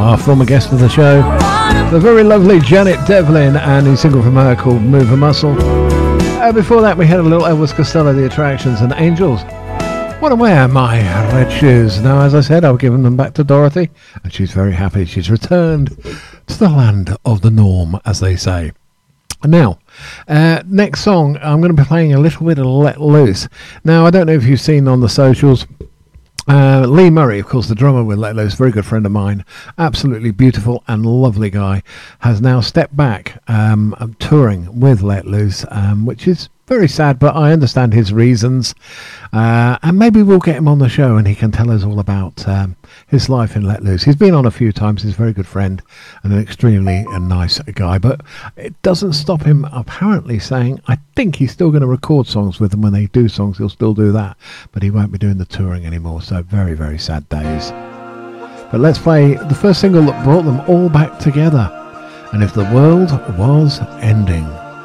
our former guest of the show, the very lovely Janet Devlin, and a single from her called Move a Muscle. Before that, we had a little Elvis Costello, The Attractions, and Angels. Want to wear my red shoes. Now, as I said, I've given them back to Dorothy, and she's very happy. She's returned to the land of the norm, as they say. Now, next song, I'm going to be playing a little bit of Let Loose. Now, I don't know if you've seen on the socials, Lee Murray, of course, the drummer with Let Loose, very good friend of mine, absolutely beautiful and lovely guy, has now stepped back touring with Let Loose, which is very sad, but I understand his reasons, and maybe we'll get him on the show and he can tell us all about his life in Let Loose. He's been on a few times. He's a very good friend and an extremely nice guy, but it doesn't stop him apparently saying, I think he's still going to record songs with them. When they do songs, he'll still do that, but he won't be doing the touring anymore. So very, very sad days. But let's play the first single that brought them all back together, and If the World Was Ending.